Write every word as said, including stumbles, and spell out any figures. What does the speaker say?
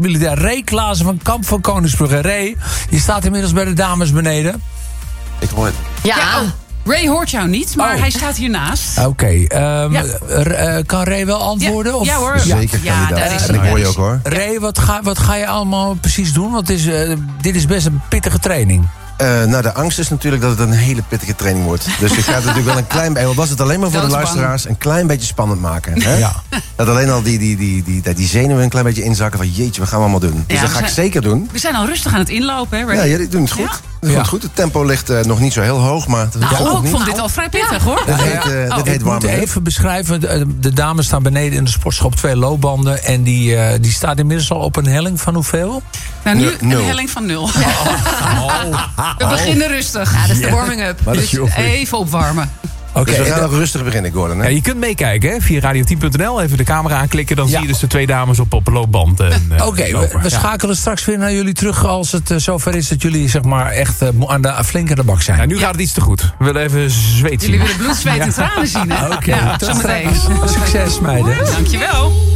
Militair Ray Klaassen van Kamp van Koningsbrugge. Ray, je staat inmiddels bij de dames beneden. Ik hoor het. Ja, ja. Ray hoort jou niet, maar oh. hij staat hiernaast. Oké, okay, um, ja. uh, kan Ray wel antwoorden? Ja, of? ja hoor. Zeker ja, kandidaat. daar is en ik hoor je ook hoor. Ray, wat ga, wat ga je allemaal precies doen? Want het is, uh, dit is best een pittige training. Uh, nou, de angst is natuurlijk dat het een hele pittige training wordt. Dus ik ga het natuurlijk wel een klein beetje... was het alleen maar voor de luisteraars een klein beetje spannend maken. Hè? Ja. Dat alleen al die, die, die, die, die, die zenuwen een klein beetje inzakken van jeetje, wat gaan we allemaal doen? Dus ja, dat ga zijn, ik zeker doen. We zijn al rustig aan het inlopen, hè? Ray? Ja, jullie doen het goed. Ja? Het ja. goed. Het tempo ligt uh, nog niet zo heel hoog, maar... Nou, oh, ik vond dit al vrij pittig, hoor. Dit heet, uh, oh, dit heet ik moet even beschrijven, de, de dames staan beneden in de sportschap, twee loopbanden. En die, uh, die staat inmiddels al op een helling van hoeveel? Nou, nu nul. Een helling van nul. Ja. Oh. We beginnen rustig. Ja, dat is de warming-up. Dus even opwarmen. Okay, dus we gaan ook rustig beginnen, Gordon. Hè? Ja, je kunt meekijken hè? Via radio tien punt n l. Even de camera aanklikken. Dan ja. zie je dus de twee dames op, op loopband. Uh, Oké, okay, we, we schakelen ja. straks weer naar jullie terug als het uh, zover is dat jullie zeg maar echt uh, aan de flink aan de bak zijn. Ja, nu ja. gaat het iets te goed. We willen even zweet zien. Jullie willen bloed, zweet en tranen zien, hè? Oké, okay, ja, tot straks. Succes, meiden. Dankjewel.